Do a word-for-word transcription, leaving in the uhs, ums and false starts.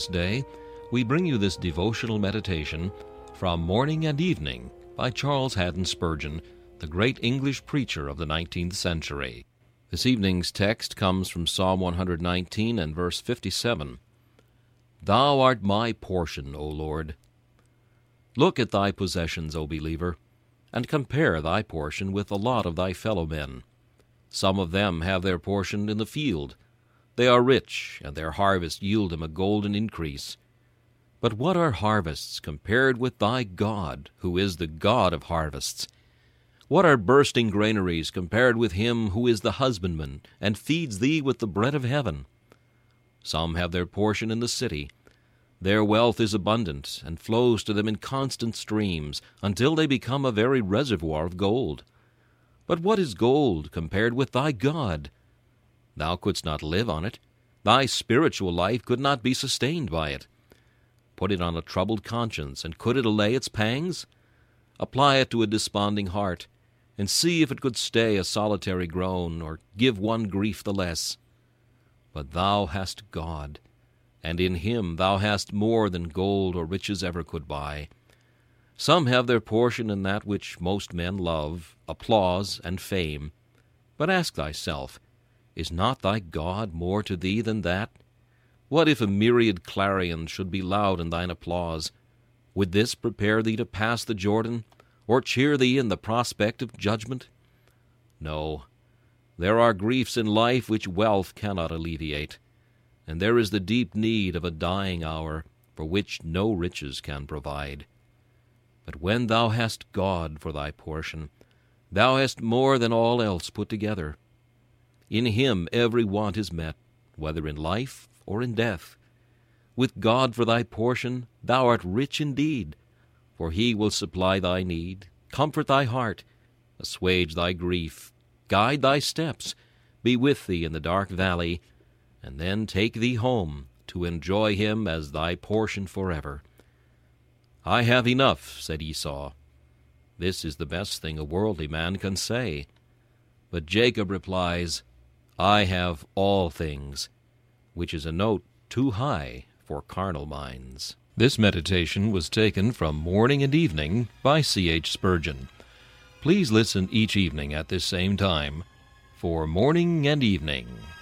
Day, we bring you this devotional meditation from Morning and Evening by Charles Haddon Spurgeon, the great English preacher of the nineteenth century. This evening's text comes from Psalm one hundred nineteen and verse fifty-seven. Thou art my portion, O Lord. Look at thy possessions, O believer, and compare thy portion with the lot of thy fellow men. Some of them have their portion in the field. They are rich, and their harvest yield them a golden increase. But what are harvests compared with thy God, who is the God of harvests? What are bursting granaries compared with him who is the husbandman, and feeds thee with the bread of heaven? Some have their portion in the city. Their wealth is abundant, and flows to them in constant streams, until they become a very reservoir of gold. But what is gold compared with thy God? Thou couldst not live on it. Thy spiritual life could not be sustained by it. Put it on a troubled conscience, and could it allay its pangs? Apply it to a desponding heart, and see if it could stay a solitary groan, or give one grief the less. But thou hast God, and in him thou hast more than gold or riches ever could buy. Some have their portion in that which most men love, applause and fame. But ask thyself, is not thy God more to thee than that? What if a myriad clarions should be loud in thine applause? Would this prepare thee to pass the Jordan, or cheer thee in the prospect of judgment? No, there are griefs in life which wealth cannot alleviate, and there is the deep need of a dying hour, for which no riches can provide. But when thou hast God for thy portion, thou hast more than all else put together. In him every want is met, whether in life or in death. With God for thy portion, thou art rich indeed, for he will supply thy need, comfort thy heart, assuage thy grief, guide thy steps, be with thee in the dark valley, and then take thee home to enjoy him as thy portion forever. I have enough, said Esau. This is the best thing a worldly man can say. But Jacob replies, I have all things, which is a note too high for carnal minds. This meditation was taken from Morning and Evening by C H Spurgeon. Please listen each evening at this same time for Morning and Evening.